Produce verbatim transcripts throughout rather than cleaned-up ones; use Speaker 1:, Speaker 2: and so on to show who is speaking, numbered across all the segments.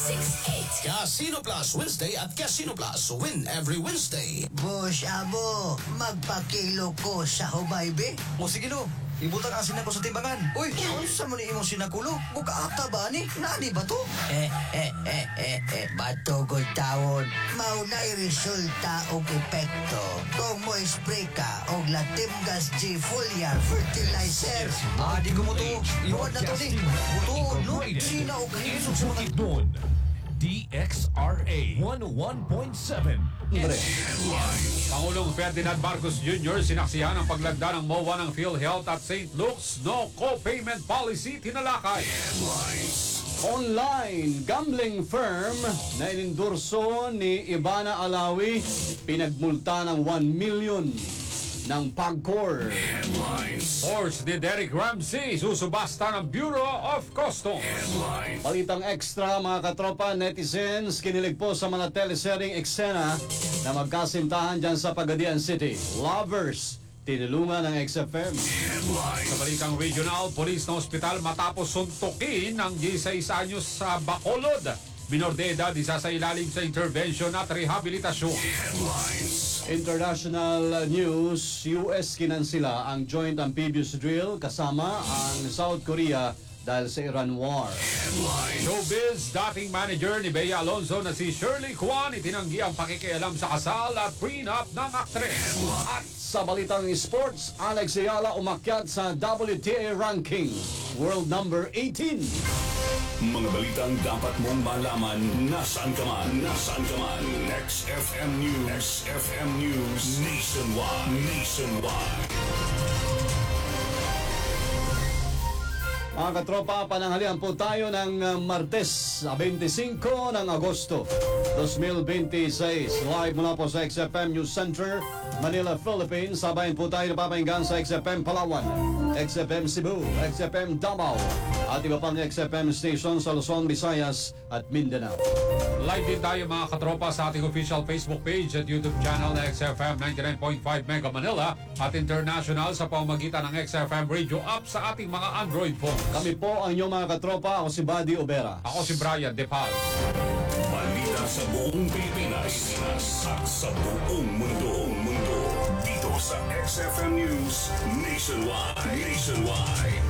Speaker 1: six eight.
Speaker 2: Casino Plus Wednesday at Casino Plus Win every Wednesday.
Speaker 3: Boss Abo, magpakilo ko sa hubaybe.
Speaker 4: O sige lo, ibutang asin ako sa timbangan.
Speaker 3: Uy, unsa mo ni imong sinakulo? Buka ata ba ni? Nani ba to?
Speaker 5: Eh, eh, eh, eh, eh, batugod tawon.
Speaker 3: Maunay resulta o epekto kung mo spray ka og Latim Gas G Foliar Fertilizer.
Speaker 4: Ah, di ko mo to. Iwan na to di.
Speaker 3: Buto, no? Sina o kanisog sa mga...
Speaker 6: Doon, D X R A one oh one point seven.
Speaker 7: Pangulong Ferdinand Marcos Junior sinaksihan ang paglagda ng M O A ng PhilHealth at Saint Luke's no co-payment policy tinalakay.
Speaker 8: Online gambling firm na inendorso ni Ivana Alawi pinagmulta ng one million ng PAGCOR.
Speaker 7: Force ni Derek Ramsey susubasta ng Bureau of Customs.
Speaker 8: Balitang extra mga katropa netizens, kinilig po sa mga teleseryeng eksena na magkasintahan dyan sa Pagadian City. Lovers, tinulungan ng X F M.
Speaker 7: Sa balitang regional, police na ospital matapos suntukin ng sixteen anyos sa Bacolod. Minor de edad, isa sa ilalim sa intervention at rehabilitasyon.
Speaker 8: International news, U S kinansila ang joint amphibious drill kasama ang South Korea dahil sa Iran war.
Speaker 7: Showbiz, dating manager ni Bea Alonzo na si Shirley Kwan itinanggi ang pakikialam sa kasal at prenup ng aktres.
Speaker 8: At sa balitang sports, Alex Ayala umakyat sa W T A ranking, world number eighteen.
Speaker 9: Mga balitang dapat mong malaman nasaan ka man, nasaan ka man. X F M News, X F M News, Nationwide, Nationwide.
Speaker 8: Mga katropa, pananghalian po tayo ng uh, Martes, twenty-five ng Agosto, twenty twenty-six. Live mula po sa X F M News Center, Manila, Philippines. Sabayin po tayo napapahinggan sa X F M Palawan, X F M Cebu, X F M Davao, at iba pang X F M station sa Luzon, Visayas at Mindanao.
Speaker 7: Live din tayo mga katropa sa ating official Facebook page at YouTube channel na X F M ninety-nine point five Mega Manila at international sa pamamagitan ng X F M Radio app sa ating mga Android phone.
Speaker 8: Kami po ang inyong mga katropa. Ako si Buddy Obera.
Speaker 7: Ako si Brian De Paz.
Speaker 9: Balita sa buong Pilipinas at sa buong mundo. mundo. Dito sa X F M News Nationwide. Nationwide.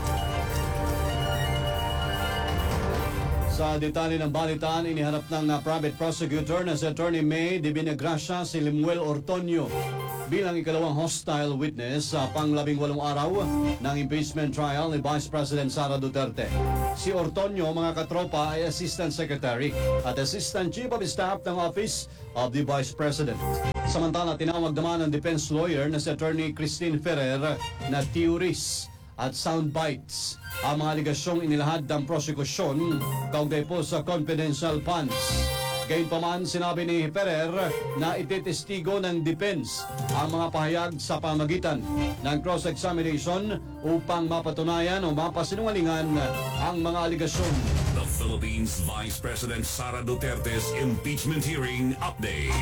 Speaker 8: Sa detalye ng balitaan, iniharap ng uh, private prosecutor na si Attorney May de Binagracia si Lemuel Ortonio bilang ikalawang hostile witness sa panglabing walong araw ng impeachment trial ni Vice President Sara Duterte. Si Ortonio, mga katropa, ay Assistant Secretary at Assistant Chief of Staff ng Office of the Vice President. Samantala, tinawag naman ng defense lawyer na si Attorney Christine Ferrer na theories at soundbites ang mga aligasyong inilahad ng prosekusyon kaugnay po sa confidential funds. Gayunpaman, sinabi ni Ferrer na ititestigo ng defense ang mga pahayag sa pamagitan ng cross-examination upang mapatunayan o mapasinungalingan ang mga aligasyon.
Speaker 9: The Philippines Vice President Sara Duterte's impeachment hearing update.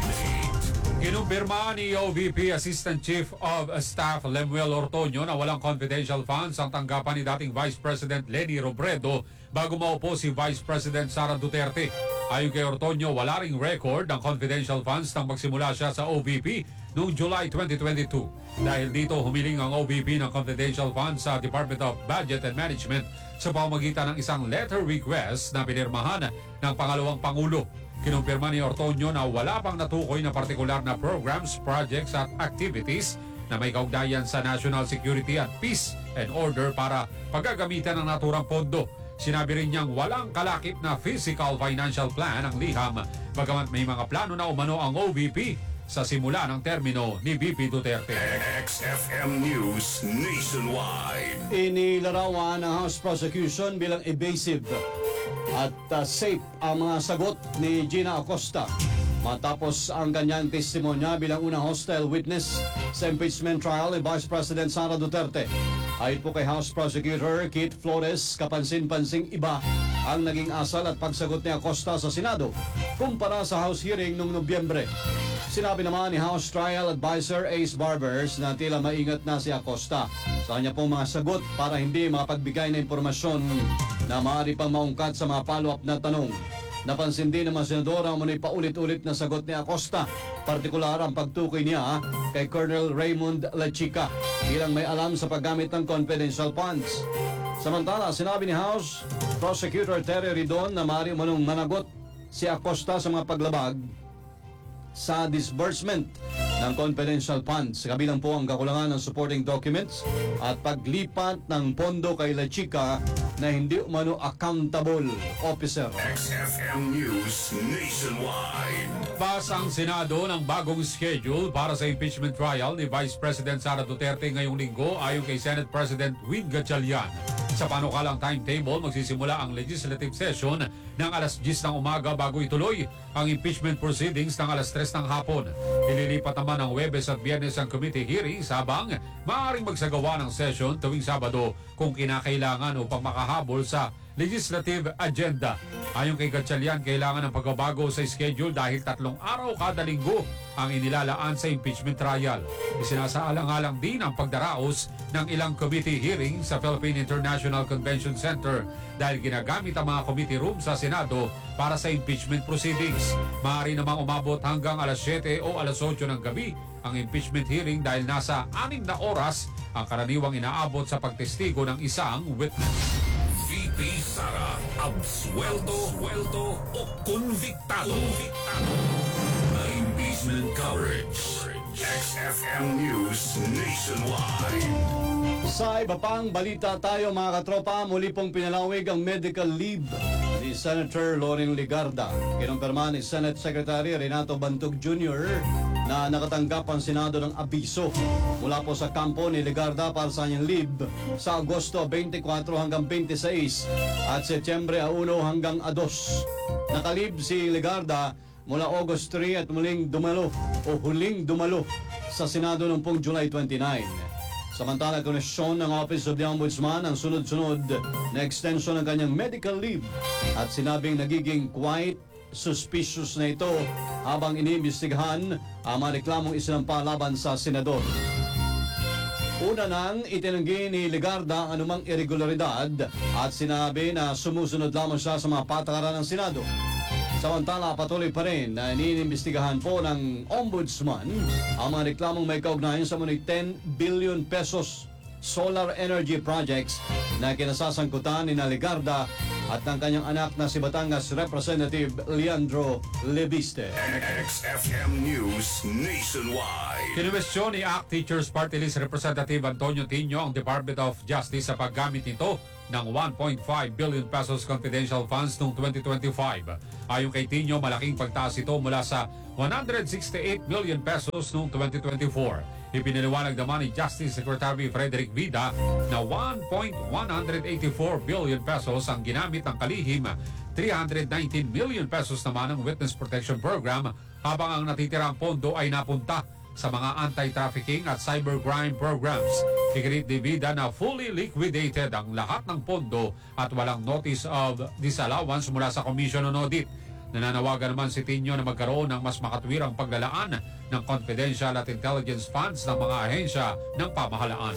Speaker 7: Kinumpirma ni O V P Assistant Chief of Staff Lemuel Ortonio na walang confidential funds ang tanggapan ni dating Vice President Leni Robredo bago maupo si Vice President Sara Duterte. Ayon kay Ortonio, wala ring record ng confidential funds nang magsimula siya sa O V P noong July twenty twenty-two. Dahil dito, humiling ang O V P ng confidential funds sa Department of Budget and Management sa pamamagitan ng isang letter request na pinirmahan ng pangalawang Pangulo. Kinumpirma ni Ortonio na wala pang natukoy na partikular na programs, projects at activities na may kaugnayan sa national security at peace and order para paggagamitan ng naturang pondo. Sinabi rin niyang walang kalakip na physical financial plan ang liham, bagamat may mga plano na umano ang O V P sa simula ng termino ni V P Duterte.
Speaker 9: X F M News Nationwide.
Speaker 8: Inilarawan ng House Prosecution bilang evasive at uh, safe ang mga sagot ni Gina Acosta matapos ang kanyang testimonya bilang unang hostile witness sa impeachment trial ni Vice President Sara Duterte. Ayon po kay House Prosecutor Keith Flores, kapansin-pansing iba ang naging asal at pagsagot ni Acosta sa Senado kumpara sa House hearing noong Nobyembre. Sinabi naman ni House Trial Advisor Ace Barbers na tila maingat na si Acosta sa kanya pong mga sagot para hindi makapagbigay na impormasyon na maaari pang maungkat sa mga follow-up na tanong. Napansin din ng mga senador ang muna paulit-ulit na sagot ni Acosta, partikular ang pagtukoy niya kay Colonel Raymond Lechica bilang may alam sa paggamit ng confidential funds. Samantala, sinabi ni House Prosecutor Terry Ridon na maaari manong managot si Acosta sa mga paglabag sa disbursement ng confidential funds. Kabilang po ang kakulangan ng supporting documents at paglipat ng pondo kay Lechica na hindi umano accountable officer.
Speaker 9: X F M News Nationwide.
Speaker 7: Pas ang Senado ng bagong schedule para sa impeachment trial ni Vice President Sara Duterte ngayong linggo ayon kay Senate President Win Gatchalian. Sa panukalang timetable, magsisimula ang legislative session ng alas diyes ng umaga bago ituloy ang impeachment proceedings ng alas tres ng hapon. Ililipat naman ng Huwebes at Biyernes ang committee hearings habang maaaring magsagawa ng session tuwing Sabado kung kinakailangan upang makahabol sa legislative agenda. Ayon kay Gatchalian, kailangan ng pagbabago sa schedule dahil tatlong araw kada linggo ang inilalaan sa impeachment trial. Isinasaalang-alang din ang pagdaraos ng ilang committee hearings sa Philippine International Convention Center dahil ginagamit ang mga committee room sa Senado para sa impeachment proceedings. Maaari namang umabot hanggang alas siyete o alas otso ng gabi ang impeachment hearing dahil nasa anim na oras ang karaniwang inaabot sa pagtestigo ng isang witness.
Speaker 9: V P Sara, absuelto, suelto o konviktado. Konviktado. Na impeachment coverage. X F M News Nationwide.
Speaker 8: Sa iba pang balita tayo mga katropa, muli pong pinalawig ang medical leave ni Senator Loren Legarda. Kinumpirma ni Senate Secretary Renato Bantog Junior na nakatanggap ang Senado ng abiso mula po sa kampo ni Legarda para sa kanyang leave sa Agosto twenty-four hanggang twenty-six at Setyembre one hanggang dos. Nakalib si Legarda mula August three at muling dumalo o huling dumalo sa Senado noong pong July twenty-nine. Samantala, konesyon ng Office of the Ombudsman ang sunod-sunod na extension ng kanyang medical leave at sinabing nagiging quite suspicious na ito habang iniimbestigahan ang mga reklamong isinampa laban sa senador. Una nang itinanggi ni Legarda ang anumang irregularidad at sinabi na sumusunod lamang siya sa mga patakaran ng Senado. Samantala, patuloy pa rin na iniimbestigahan po ng Ombudsman ang mga reklamong may kaugnayan sa munay ten billion pesos solar energy projects na kinasasangkutan ni Legarda at ng kanyang anak na si Batangas Representative Leandro Leviste.
Speaker 9: X F M News Nationwide.
Speaker 7: Kinuwestiyon ni A C T Teachers Party List Representative Antonio Tino ang Department of Justice sa paggamit nito ng one point five billion pesos confidential funds noong twenty twenty-five. Ayon kay Tino, malaking pagtaas ito mula sa one hundred sixty-eight million pesos noong twenty twenty-four. Ipinaliwanag naman ni Justice Secretary Frederick Vida na one point one eight four billion pesos ang ginamit ng kalihim, three hundred nineteen million pesos naman ang Witness Protection Program habang ang natitirang pondo ay napunta sa mga anti-trafficking at cybercrime programs. Iginit ni Vida na fully liquidated ang lahat ng pondo at walang notice of disallowance mula sa Commission on Audit. Nananawagan naman si Tino na magkaroon ng mas makatwirang paglalaan ng confidential at intelligence funds ng mga ahensya ng pamahalaan.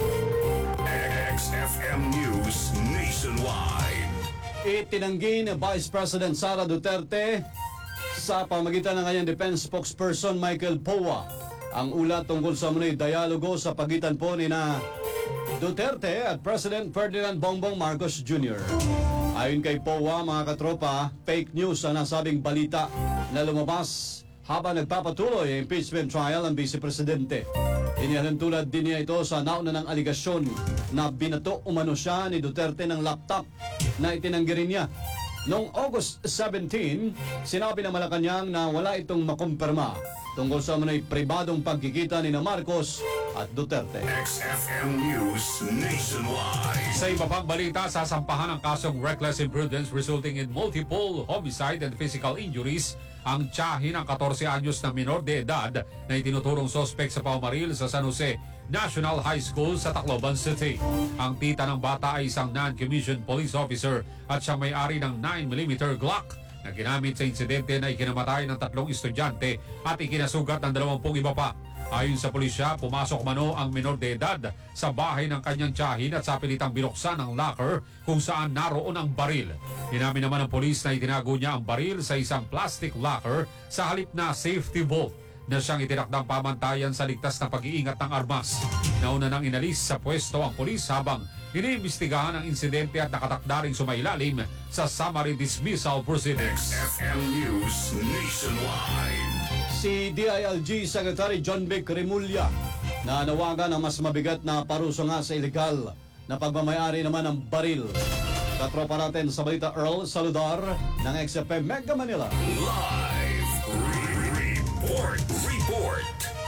Speaker 9: X F M News Nationwide.
Speaker 8: Itinanggi ni Vice President Sara Duterte sa pamagitan ng kanyang defense spokesperson Michael Poa ang ulat tungkol sa munay dialogo sa pagitan po ni na Duterte at President Ferdinand Bongbong Marcos Junior Ayon kay Poa, mga katropa, fake news ang nasabing balita na lumabas habang nagpapatuloy ang impeachment trial ng Vice Presidente. Inihalintulad din niya ito sa nauna ng aligasyon na binato umano siya ni Duterte ng laptop na itinanggi rin niya. Noong August seventeen, sinabi ng Malacanang na wala itong makumpirma tungkol sa munay pribadong pagkikita ni na Marcos at Duterte.
Speaker 9: X F M News Nationwide.
Speaker 7: Sa iba pang balita, sasampahan ang kasong reckless imprudence resulting in multiple homicide and physical injuries ang tiyahin ng fourteen anyos na minor de edad na itinuturong sospek sa paumaril sa San Jose National High School sa Tacloban City. Ang tita ng bata ay isang non-commissioned police officer at siyang may-ari ng nine millimeter Glock na ginamit sa insidente na ikinamatay ng tatlong estudyante at ikinasugat ng dalawampung iba pa. Ayon sa pulisya, pumasok mano ang menor de edad sa bahay ng kanyang tiyahin at sa pilitang binuksan ang locker kung saan naroon ang baril. Inamin naman ng pulis na itinago niya ang baril sa isang plastic locker sa halip na safety vault na siyang itinakdang pamantayan sa ligtas na pag-iingat ng armas. Nauna nang inalis sa pwesto ang pulis habang iniimbestigahan ang insidente at nakatakda ring sumailalim sa summary dismissal proceedings.
Speaker 9: X F M News Nationwide.
Speaker 8: Si D I L G Secretary John Vic Remulla na nawagan ng mas mabigat na parusa nga sa ilegal na pagmamayari naman ng baril. Katropa natin sa balita Earl Saludar ng X F M Mega Manila.
Speaker 9: Live report. Report.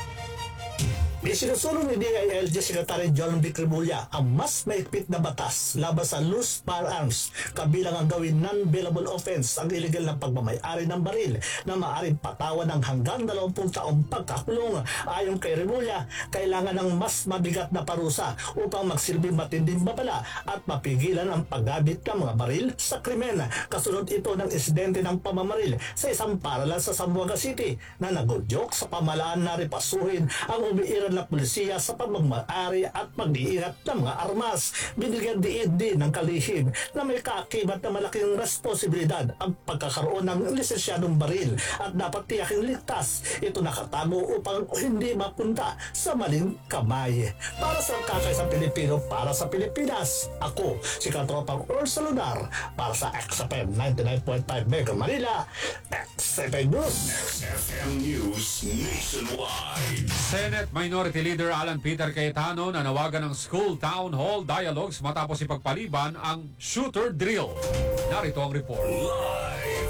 Speaker 1: Isinusulong ni D I L G Secretary John Vic Remulla ang mas maigpit na batas laban sa loose firearms, kabilang ang gawin non-bailable offense ang illegal na pagmamayari ng baril na maaaring patawan ng hanggang dalawampung taong pagkakulong. Ayon kay Remulla, kailangan ng mas mabigat na parusa upang magsilbing matinding babala at mapigilan ang paggamit ng mga baril sa krimen. Kasunod ito ng insidente ng pamamaril sa isang paralan sa Zamboanga City na nagudyok sa pamalaan na ripasuhin ang umiiral na pulisiya sa pagmamari at pag-iingat ng mga armas. Binigyan diin din ng kalihim na may kaakibat na malaking responsibilidad ang pagkakaroon ng lisensyadong baril at dapat tiyaking ligtas ito nakatago upang hindi mapunta sa maling kamay. Para sa kakaisang Pilipino, para sa Pilipinas, ako si Katropang Earl Saludar para sa X F M ninety-nine point five Mega Manila, X F M News.
Speaker 9: X F M News Nationwide.
Speaker 7: Senate Minority Leader Alan Peter Cayetano nanawagan ng school town hall dialogues matapos ipagpaliban ang shooter drill. Narito ang report.
Speaker 9: Live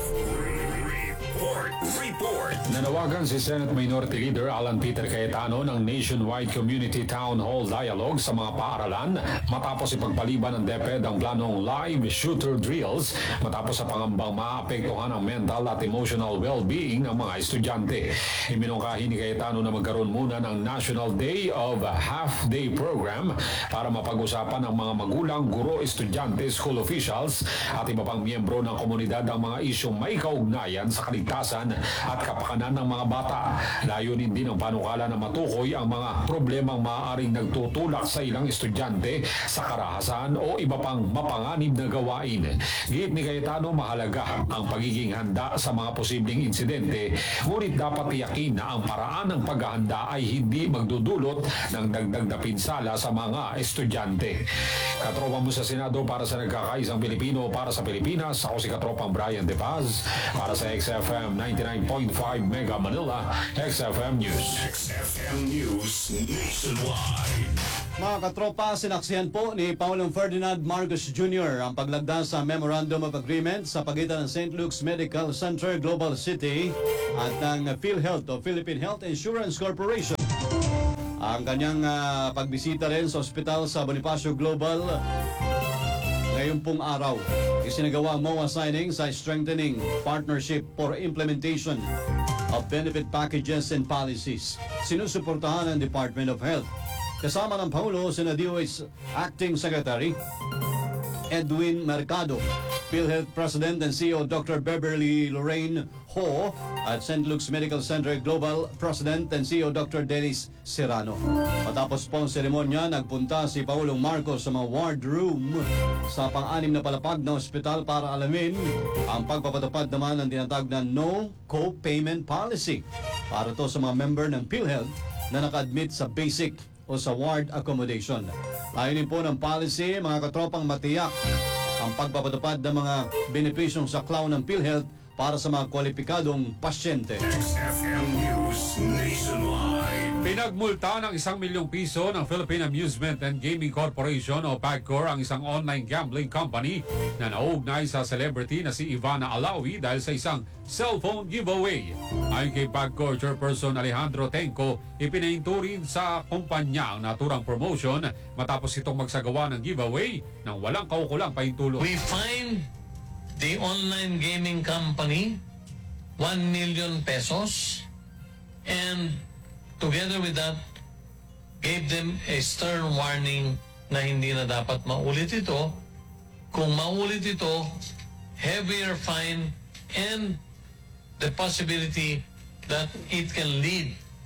Speaker 9: report. Report.
Speaker 7: Nanawagan si Senate Minority Leader Alan Peter Cayetano ng nationwide community town hall dialogue sa mga paaralan matapos ipagpaliban ng DepEd ang planong live shooter drills matapos sa pangambang maapektuhan ang mental at emotional well-being ng mga estudyante. Iminungkahi ni Cayetano na magkaroon muna ng National Day of Half-Day Program para mapag-usapan ng mga magulang, guro, estudyante, school officials at iba pang miyembro ng komunidad ang mga isyong may kaugnayan sa kaligtasan at kapakanan ng mga bata. Layunin din ang panukala na matukoy ang mga problemang maaaring nagtutulak sa ilang estudyante sa karahasan o iba pang mapanganib na gawain. Giit ni Cayetano, mahalaga ang pagiging handa sa mga posibleng insidente, ngunit dapat tiyakin na ang paraan ng paghahanda ay hindi magdudulot ng dagdag na pinsala sa mga estudyante. Katropa mo sa Senado para sa nagkakaisang Pilipino para sa Pilipinas, ako si Katropang Brian De Paz para sa X F M ninety-nine point five Mega Manila, X F M News.
Speaker 9: X F M News Nationwide.
Speaker 8: Mga katropa, sinaksihan po ni Pangulong Ferdinand Marcos Junior ang paglagda sa Memorandum of Agreement sa pagitan ng Saint Luke's Medical Center Global City at ng PhilHealth o Philippine Health Insurance Corporation. Ang kanyang uh, pagbisita rin sa ospital sa Bonifacio Global ngayon pong araw. Isinagawa ang M O A signing sa Strengthening Partnership for Implementation of Benefit Packages and Policies. Sinusuportahan ng Department of Health. Kasama ng Pangulo, sina D O H Acting Secretary Edwin Mercado, PhilHealth President and C E O Doctor Beverly Lorraine Ho at Saint Luke's Medical Center Global President and C E O Doctor Dennis Serrano. Matapos po ang seremonya, nagpunta si Pangulong Marcos sa mga ward room sa pang-anim na palapag na ospital para alamin ang pagpapatupad naman ng tinatawag na No Co-Payment Policy para to sa mga member ng PhilHealth na naka-admit sa basic o sa ward accommodation. Layunin po ng policy, mga katropang, matiyak ang pagpapatupad ng mga benepisyong saklaw ng PhilHealth para sa mga kwalipikadong pasyente.
Speaker 9: X F M News Nationwide.
Speaker 7: Pinagmulta ng isang milyong piso ng Philippine Amusement and Gaming Corporation o PAGCOR ang isang online gambling company na naugnay sa celebrity na si Ivana Alawi dahil sa isang cellphone giveaway. Ayon kay PAGCOR Chairperson Alejandro Tenco, ipinahinto rin sa kumpanya ang naturang promotion matapos itong magsagawa ng giveaway ng walang kaukulang pahintulot.
Speaker 10: We find the online gaming company one million pesos and together with that gave them a stern warning na hindi na dapat maulit ito. Kung maulit ito, heavier fine and the possibility that it can lead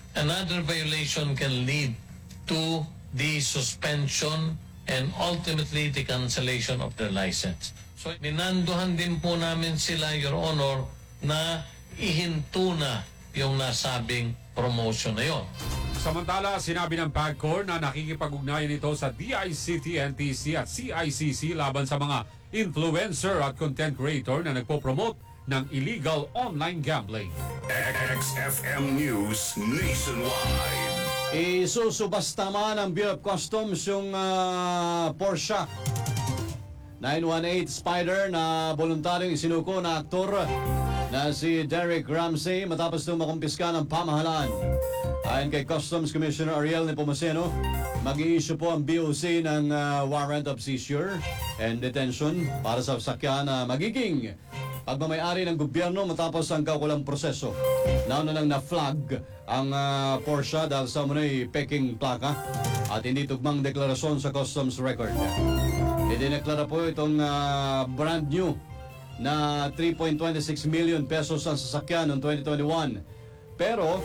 Speaker 10: another violation can lead to the suspension and ultimately the cancellation of their license. So, minanduhan din po namin sila, Your Honor, na ihinto na yung nasabing promotion na yon.
Speaker 7: Samantala, sinabi ng PAGCOR na nakikipag-ugnayan ito sa D I C T, N T C at C I C C laban sa mga influencer at content creator na nagpo-promote ng illegal online gambling.
Speaker 9: X F M News Nationwide.
Speaker 8: Isusubasta man ng Bureau of Customs yung ah, Porsche nine one eight Spider na voluntaryong isinuko na aktor na si Derek Ramsey matapos nung makumpiska ng pamahalaan. Ayon kay Customs Commissioner Ariel Nepomuceno, mag-i-issue po ang B O C ng ah, warrant of seizure and detention para sa sasakyan na magiging pagmamayari ng gobyerno matapos ang kaukulang proseso. Nauna nang na-flag ang ah, Porsche dahil sa umunay peking plaka at hindi tugmang deklarasyon sa customs record. Idineklara po itong ah, brand new na three point two six million pesos ang sasakyan noong twenty twenty-one. Pero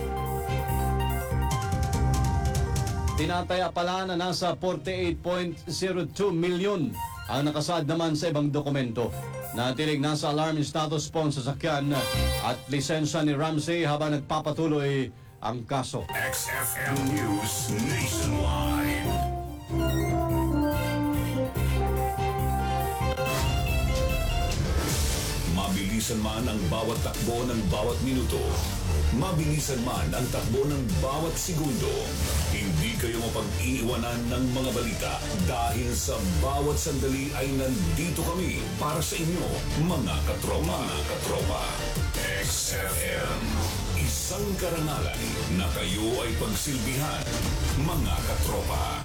Speaker 8: tinataya pala na nasa forty-eight point zero two million ang nakasaad naman sa ibang dokumento. Natilig nasa alarm status po ang sasakyan at lisensya ni Ramsey habang nagpapatuloy ang kaso.
Speaker 9: X F M News Nationwide. Mabilisan man ang bawat takbo ng bawat minuto, mabilisan man ang takbo ng bawat segundo, hindi kayo mapag-iiwanan ng mga balita dahil sa bawat sandali ay nandito kami para sa inyo, mga katropa. Mga katropa. X F M. Isang karangalan na kayo ay pagsilbihan, mga katropa.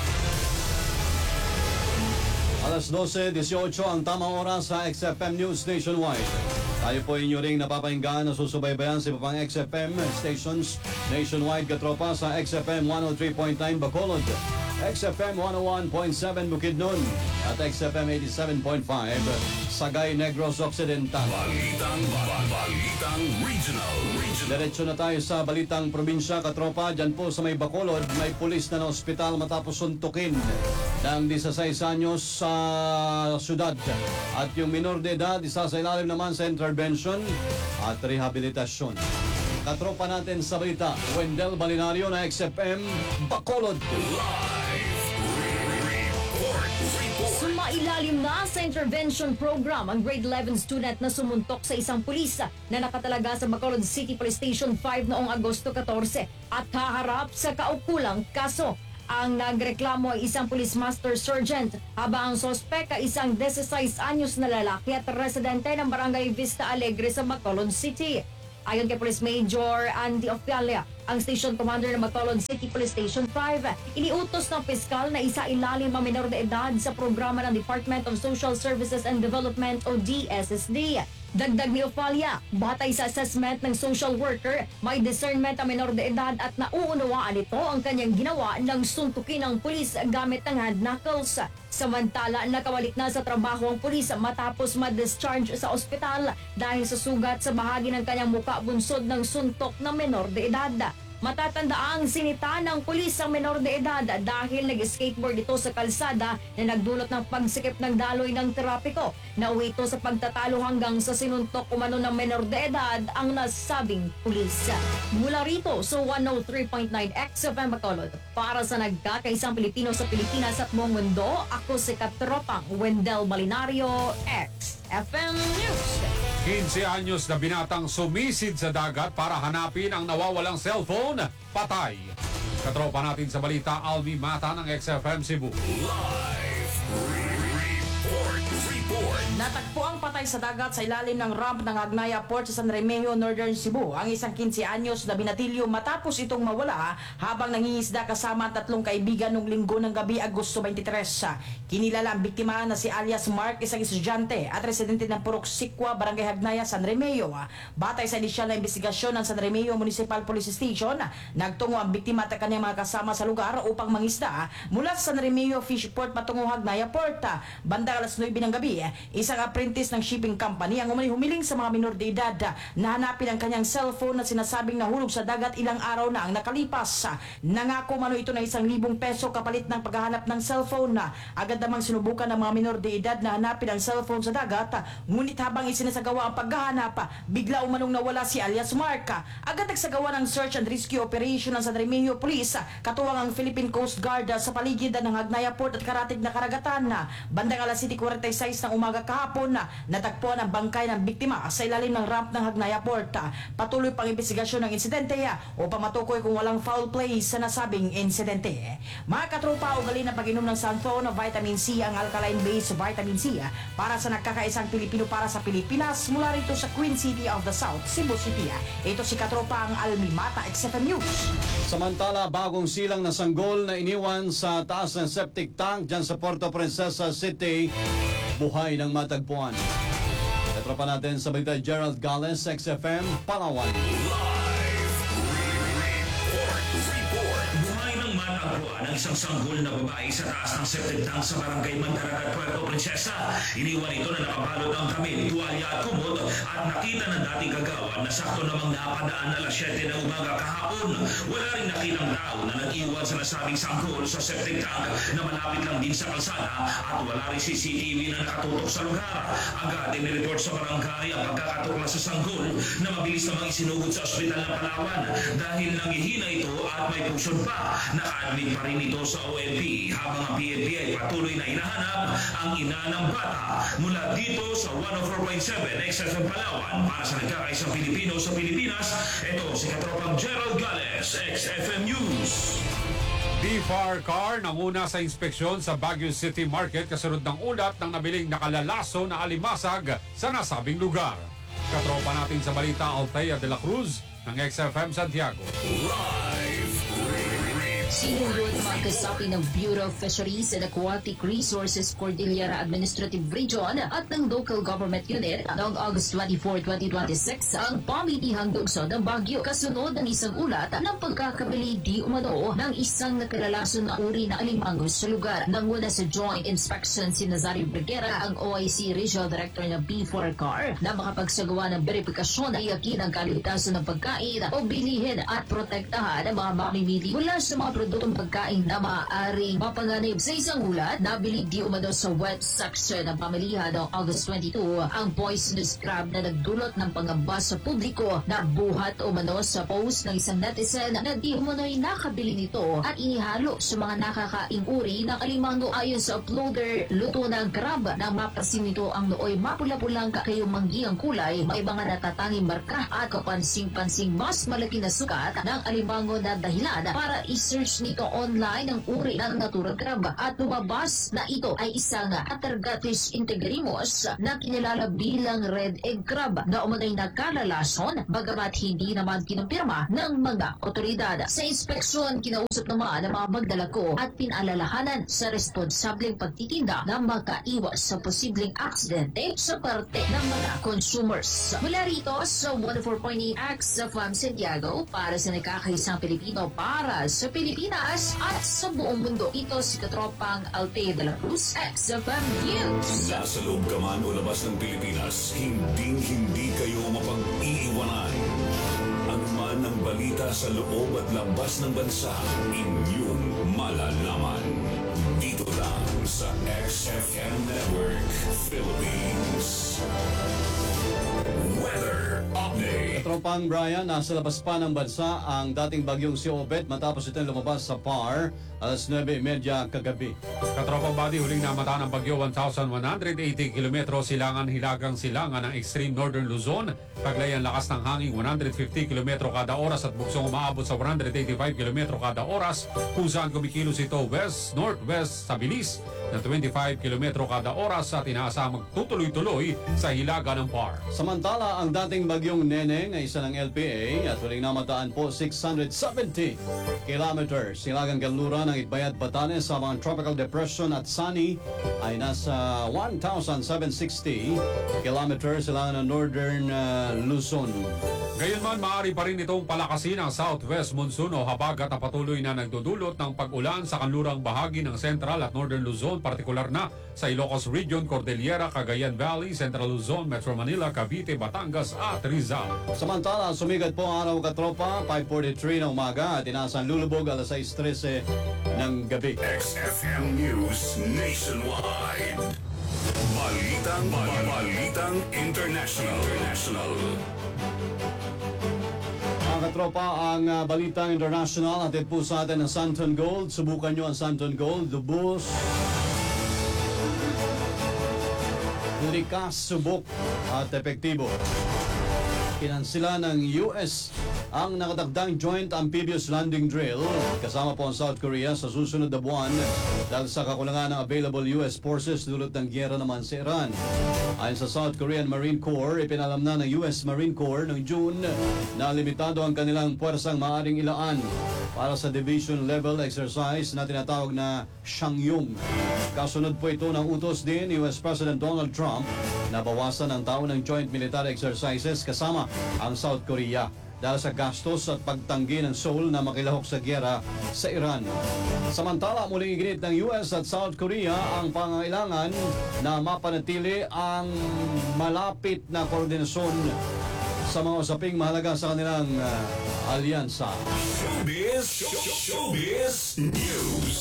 Speaker 8: Alas twelve eighteen ang tamang oras sa X F M News Nationwide. Tayo po inyo ring napapahinggan na susubaybayan sa iba pang X F M stations nationwide katropa sa X F M one oh three point nine Bacolod, X F M one oh one point seven Bukidnon at X F M eighty-seven point five Sagay Negros Occidental.
Speaker 9: Balitang, balitang regional, regional.
Speaker 8: Diretso na tayo sa balitang probinsya katropa. Diyan po sa may Bacolod, may pulis na na ospital matapos suntukin ng sixteen anyos sa syudad. At yung minor de edad, isa sa ilalim naman sa intervention at rehabilitasyon. Katropa natin sa balita, Wendell Balinario na X F M Bacolod.
Speaker 11: Sumailalim na sa intervention program ang grade eleven student na sumuntok sa isang pulis na nakatalaga sa Bacolod City Police Station five noong Agosto fourteen at haharap sa kaukulang kaso. Ang nagreklamo ay isang police master sergeant habang ang sospek ay isang sixteen anyos na lalaki at residente ng Barangay Vista Alegre sa Bacolod City. Ayon kay Police Major Andy Ofialia, ang station commander ng Bacolod City Police Station five, iniutos ng piskal na isa ilalim ang minor de edad sa programa ng Department of Social Services and Development o D S S D. Dagdag ni Ofalia, batay sa assessment ng social worker, may discernment ang minor de edad at nauunawaan nito ang kanyang ginawa ng suntukin ng pulis gamit ng hand knuckles. Samantala, nakawalik na sa trabaho ang pulis matapos ma-discharge sa ospital dahil sa sugat sa bahagi ng kanyang muka bunsod ng suntok ng minor de edad. Matatandaang sinita ng pulis ang menor de edad dahil nag-skateboard ito sa kalsada na nagdulot ng pagsikip ng daloy ng trapiko. Nauwi ito sa pagtatalo hanggang sa sinuntok umano ng menor de edad ang nasabing pulis. Mula rito sa one oh three point nine X F M Bacolod, para sa nagkakaisang Pilipino sa Pilipinas at buong mundo, ako si Katropang Wendell Balinario, X F M News.
Speaker 7: fifteen anyos na binatang sumisid sa dagat para hanapin ang nawawalang cellphone, patay. Katropa natin sa balita, Alvi Mata ng X F M Cebu.
Speaker 9: Live report, report.
Speaker 12: Natagpo ang patay sa dagat sa ilalim ng ramp ng Agnaya Port sa San Remigio, Northern Cebu. Ang isang fifteen anyos na binatilyo matapos itong mawala habang nangingisda kasama ang tatlong kaibigan nung linggo ng gabi, Agosto twenty-three. Kinilala ang biktima na si alias Mark, isang estudyante at residente ng Purok Sikwa, Barangay Agnaya, San Remigio. Batay sa inisyal na investigasyon ng San Remigio Municipal Police Station, nagtungo ang biktima at kanyang mga kasama sa lugar upang mangisda mula sa San Remigio Fish Port patungo Agnaya Port. Bandang alas nine ng gabi, isang isang apprentice ng shipping company ang umani humiling sa mga minor de edad na hanapin ang kanyang cellphone na sinasabing nahulog sa dagat ilang araw na ang nakalipas. Nangako mano ito ng isang libong peso kapalit ng paghahanap ng cellphone. Agad namang sinubukan ng mga minor de edad na hanapin ang cellphone sa dagat, ngunit habang isinasagawa ang paghahanap, bigla umanong nawala si alias Mark. Agad nagsagawa ng search and rescue operation ng San Remigio Police, katuwang ang Philippine Coast Guard sa paligid ng Hagnaya Port at karatig na karagatan. Bandang alas siyete forty-six ng umaga kahapon, natagpuan ang bangkay ng biktima sa ilalim ng ramp ng Hagnaya Port. Patuloy pang investigasyon ng insidente upang matukoy kung walang foul play sa nasabing insidente. Mga katropa, ugali ng pag-inom ng Santhon na vitamin C ang alkaline-based vitamin C para sa nagkakaisang Pilipino para sa Pilipinas mula rito sa Queen City of the South, Cebu City. Ito si katropa ang Almimata X F M News.
Speaker 8: Samantala, bagong silang na sanggol na iniwan sa taas ng septic tank dyan sa Puerto Princesa City, buhay ng matagpuan. Katropa natin sa balita Gerald Gales, X F M, Palawan.
Speaker 13: Buhay ng matagpuan ang isang sanggol na babae sa taas ng septic tank sa barangay Mandaragat, Puerto Princesa. Iniwan ito na nakabalot ang kamil, tuwalya at kumot at nakita ng dating kagawan na sakto namang napadaan alas siyete ng umaga kahapon. Wala rin nakitang tao na nag-iwan sa nasabing sanggol sa septic tank na malapit lang din sa kalsada at wala rin C C T V na nakatutok sa lugar. Agad inireport sa barangay ang pagkakatuklas sa sanggol na mabilis namang isinugod sa ospital ng Palawan dahil nangihina ito at may puson pa. Naka-admit pa rin ito sa O M P habang ang P N P ay patuloy na hinahanap ang ina ng bata. Mula dito sa one oh four point seven X F M Palawan para sa nagkakaisang Pilipino sa Pilipinas, ito si katropang Gerald Gales, X F M News.
Speaker 7: B F A R car nanguna sa inspeksyon sa Baguio City Market kasunod ng ulat ng nabiling nakalalaso na alimasag sa nasabing lugar. Katropa natin sa balita Althea de la Cruz ng X F M Santiago.
Speaker 14: Sinunod mga kasapi ng Bureau of Fisheries and Aquatic Resources Cordillera Administrative Region at ng Local Government Unit noong August twenty-fourth, twenty twenty-six ang pamitihang lungsod ng Baguio kasunod ng isang ulat ng pagkakabili di umano ng isang nakalalason na uri na alimango sa lugar. Nanguna sa joint inspection si Nazario Bergera, ang O I C Regional Director ng B F A R C A R, na makapagsagawa ng verifikasyon na iyakin ang kaligtasan ng pagkain o bilihin at protektahan ang mga mamimili mula sa mga produktong pagkain na maaaring mapanganib. Sa isang ulat, nabili di umano sa web section ng pamilihan noong August twenty-second ang poisonous crab na nagdulot ng pangamba sa publiko na buhat umano sa post ng isang netizen na di umano'y nakabili nito at inihalo sa mga nakakaing uri ng alimango. Ayon sa uploader, luto ng crab nang mapasin nito ang nooy mapula-pulang kakayumanggi ang kulay, may mga natatanging marka at kapansing-pansing mas malaki na sukat ng alimango na dahilan para i-search nito online ang uri ng naturang crab at lumabas na ito ay isang Atargatis integrimus na kinilala bilang red egg crab na umunay nagkalalason bagamat hindi naman kinumpirma ng mga otoridad. Sa inspeksyon, kinausap naman ang mga magdalako at pinaalalahanan sa responsableng pagtitinda na makaiwas sa posibleng aksidente sa parte ng mga consumers. Mula rito sa one oh four point eight X F M Santiago para sa nakakaisang Pilipino para sa Pilipinas at sa buong mundo. Ito si katropang Althea de la Cruz, X F M News.
Speaker 9: Nasa loob ka man o labas ng Pilipinas, hinding-hindi kayo mapag-iiwanan. Ano man ang balita sa loob at labas ng bansa, inyong malalaman. Dito lang sa X F M Network Philippines. Weather Update.
Speaker 8: Katropang Brian, nasa labas pa ng bansa ang dating bagyong si Obet matapos itong lumabas sa P A R alas nuwebe trenta kagabi.
Speaker 7: Katropang Body, huling namata ng bagyo one thousand one hundred eighty kilometro silangan hilagang silangan ng extreme northern Luzon. Taglay ang lakas ng hangin one hundred fifty kilometro kada oras at buksong umaabot sa one hundred eighty-five kilometro kada oras kung saan kumikilos ito west-northwest sa bilis na twenty-five kilometro kada oras at inaasahang magtutuloy-tuloy sa hilaga ng P A R.
Speaker 8: Samantala, ang dating bagyong Neneng na isa ng L P A at huling namataan po six hundred seventy kilometers. Silagang kanluran ng Itbayat, Batanes sa mga tropical depression at sunny ay nasa one thousand seven hundred sixty kilometers silangan ng northern uh, Luzon.
Speaker 7: Gayunman, maaari pa rin itong palakasin ang southwest monsoon o habagat na patuloy na nagdudulot ng pag-ulan sa kanlurang bahagi ng Central at Northern Luzon, partikular na sa Ilocos Region, Cordillera, Cagayan Valley, Central Luzon, Metro Manila, Cavite, Batangas at Rizal.
Speaker 8: Samantala, sumigat po ang araw katropa, five forty-three ng umaga at inaasang lulubog alas six thirty ng gabi.
Speaker 9: X F M News Nationwide. Balitang, Balitang International. International.
Speaker 8: Mga katropa, ang uh, Balitang International atid po sa atin ng Santon Gold. Subukan nyo ang Santon Gold, lubos, likas, subok at epektibo. Kinansila ng U S ang nakatagdang Joint Amphibious Landing Drill kasama po ang South Korea sa susunod na buwan dahil sa kakulangan ng available U S forces dulot ng gyera naman sa Iran. Ayon sa South Korean Marine Corps, ipinalam na ng U S Marine Corps noong June na limitado ang kanilang puwersang maaaring ilaan para sa division level exercise na tinatawag na Shangyong. Kasunod po ito ng utos din ni U S President Donald Trump na bawasan ang taon ng joint military exercises kasama ang South Korea dahil sa gastos at pagtanggi ng Seoul na makilahok sa gyera sa Iran. Samantala, muling iginit ng U S at South Korea ang pangangailangan na mapanatili ang malapit na koordinasyon sa mga usaping mahalaga sa kanilang uh, alyansa.
Speaker 9: Showbiz, Showbiz News.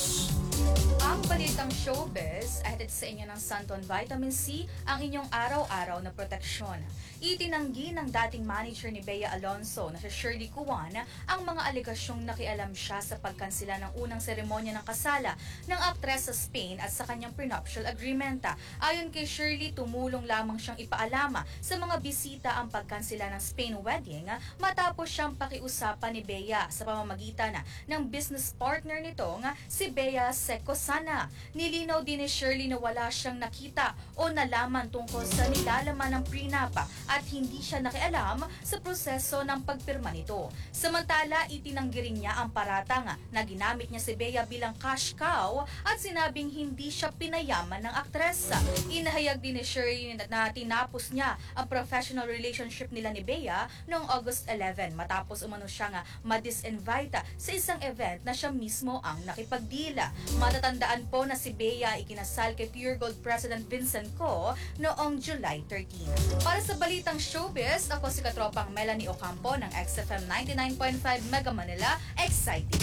Speaker 15: Ang balitang showbiz, ahead sa inyo ng Santon Vitamin C, ang inyong araw-araw na proteksyon. Itinanggi ng dating manager ni Bea Alonso na si Shirley Cuan ang mga aligasyong nakialam siya sa pagkansila ng unang seremonya ng kasala ng aktres sa Spain at sa kanyang prenuptial agreement. Ayon kay Shirley, tumulong lamang siyang ipaalama sa mga bisita ang pagkansila ng Spain wedding matapos siyang pakiusapan ni Bea sa pamamagitan ng business partner nitong si Bea Secosana. Nilinaw din ni Shirley na wala siyang nakita o nalaman tungkol sa nilalaman ng prenup at hindi siya nakialam sa proseso ng pagpirma nito. Samantala, itinanggi rin niya ang paratang na ginamit niya si Bea bilang cash cow at sinabing hindi siya pinayaman ng aktres. Inahayag din ni Shirley na tinapos niya ang professional relationship nila ni Bea noong August eleventh matapos umano siyang ma-disinvite sa isang event na siya mismo ang nakipagdila. Matatandaan po na si Bea ikinasal kay Pure Gold President Vincent Co noong July thirteenth. Para sa balitang showbiz, ako si katropang Melanie Ocampo ng X F M ninety-nine point five Mega Manila. Exciting!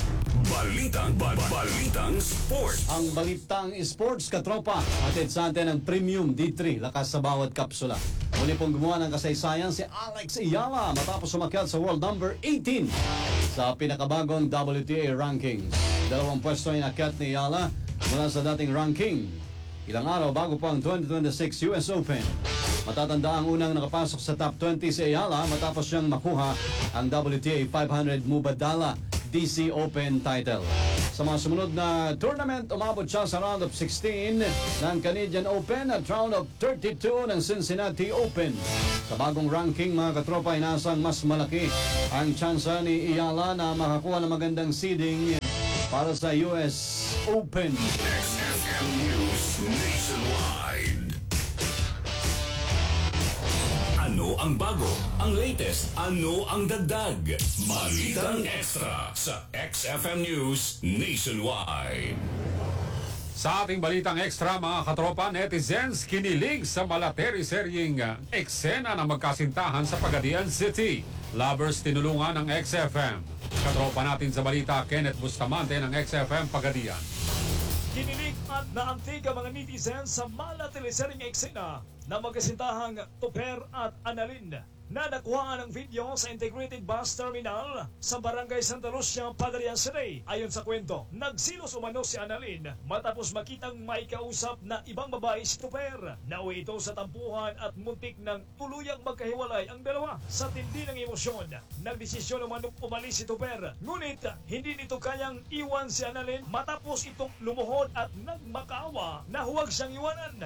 Speaker 9: Balitang, ba- Balitang Sports.
Speaker 8: Ang Balitang Sports, katropa, atid sa atin ang Premium D three, lakas sa bawat kapsula. Muli pong gumawa ng kasaysayan si Alex Iyala matapos sumakyat sa world number eighteen sa pinakabagong W T A rankings. Dalawang pwesto ay nakyat ni Iyala mula sa dating ranking ilang araw bago pa ang twenty twenty-six U S Open. Matatanda ang unang nakapasok sa top twenty si Ayala matapos siyang makuha ang W T A five hundred Mubadala D C Open title. Sa mga sumunod na tournament, umabot siya sa round of sixteen ng Canadian Open at round of thirty-two ng Cincinnati Open. Sa bagong ranking, mga katropa, inasang mas malaki ang tsansa ni Ayala na makakuha ng magandang seeding para sa U S Open.
Speaker 9: X F M News Nationwide. Ano ang bago? Ang latest? Ano ang dagdag? Balitang Extra sa X F M News Nationwide.
Speaker 7: Sa ating balitang extra, mga katropa, netizens kinilig sa malateri-seryeng uh, eksena ng magkasintahan sa Pagadian City. Lovers tinulungan ng X F M. Katropa natin sa balita, Kenneth Bustamante ng X F M Pagadian.
Speaker 16: Kinilig at naantig ang mga netizens sa malateri-seryeng eksena na magkasintahang Tuper at Annalyn na nakuha ng video sa Integrated Bus Terminal sa Barangay Santa Lucia, Pagadian City. Ayon sa kwento, nagsilos umano si Annalyn matapos makitang may kausap na ibang babae si Tuper. Nauwi ito sa tampuhan at muntik ng tuluyang magkahiwalay ang dalawa. Sa tindi ng emosyon, nagdesisyon umano umalis si Tuper. Ngunit hindi nito kayang iwan si Annalyn matapos itong lumuhod at nagmakaawa na huwag siyang iwanan.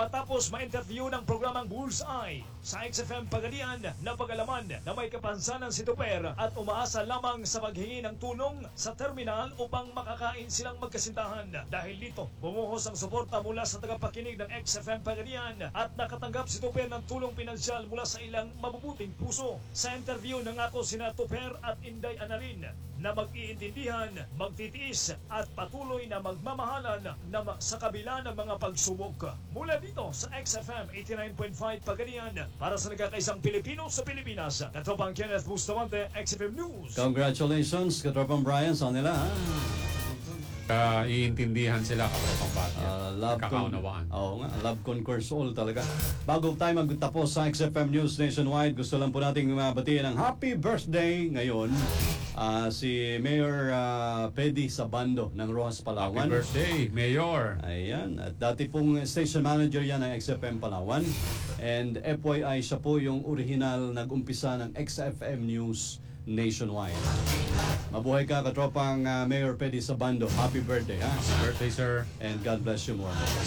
Speaker 16: matapos ma-interview ng programang Bullseye sa X F M Pagadian na pag-alaman na may kapansanan si Tuper at umaasa lamang sa paghingi ng tulong sa terminal upang makakain silang magkasintahan. Dahil dito, bumuhos ang suporta mula sa tagapakinig ng X F M Pagadian at nakatanggap si Tuper ng tulong pinansyal mula sa ilang mabubuting puso. Sa interview nangako sina Tuper at Inday Analin na mag-iintindihan, magtitiis at patuloy na magmamahalan na ma- sa kabila ng mga pagsubok. Mula dito sa X F M eighty-nine point five Pagadian para sa nagkakaisang Pilipino sa Pilipinas, Katropang Kenneth Bustamante, X F M News.
Speaker 8: Congratulations, Katropang Brian, sa nila. Ha?
Speaker 7: Uh, iintindihan sila kapatang bata.
Speaker 8: Uh, love
Speaker 7: Kakaunawaan.
Speaker 8: Con- Oo nga, love conquers all talaga. Bago tayo magtapos sa X F M News Nationwide, gusto lang po nating mabatiin ng happy birthday ngayon uh, si Mayor uh, Pedi Sabando ng Rojas, Palawan.
Speaker 7: Happy birthday, Mayor.
Speaker 8: Ayan, at dati pong station manager yan ng X F M Palawan. And F Y I, siya po yung original nag-umpisa ng X F M News Nationwide. Mabuhay ka, katropang uh, Mayor Pedi Sabando. Happy birthday, ha?
Speaker 7: Happy birthday, sir.
Speaker 8: And God bless you more.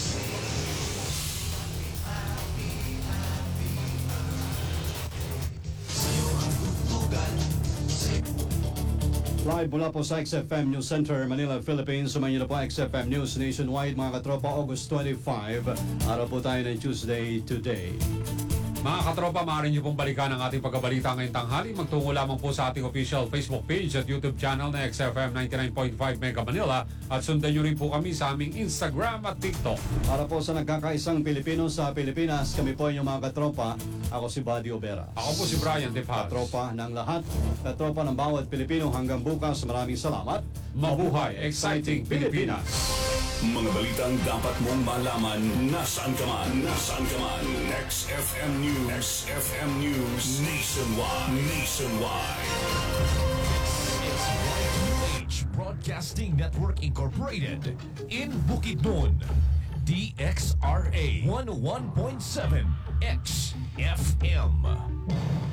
Speaker 8: Live mula po sa X F M News Center, Manila, Philippines. Sumayin niyo na po X F M News Nationwide, mga katropa, August twenty-five. Araw po tayo ng Tuesday today.
Speaker 7: Mga katropa, maaari niyo pong balikan ang ating pagkabalita ngayong tanghali. Magtungo lamang po sa ating official Facebook page at YouTube channel na X F M ninety-nine point five Mega Manila at sundan niyo rin po kami sa aming Instagram at TikTok.
Speaker 8: Para po sa nagkakaisang Pilipino sa Pilipinas, kami po yung mga katropa. Ako si Buddy Obera.
Speaker 7: Ako po si Brian Defaz.
Speaker 8: Katropa ng lahat. Katropa ng bawat Pilipino. Hanggang bukas, maraming salamat.
Speaker 7: Mabuhay, exciting Pilipinas!
Speaker 9: Mga balitang dapat mong malaman nasaan ka man, nasaan ka man. X F M News, X F M News, Nationwide, Nationwide.
Speaker 6: It's Y U H Broadcasting Network Incorporated in Bukidnon. D X R A one oh one point seven X F M.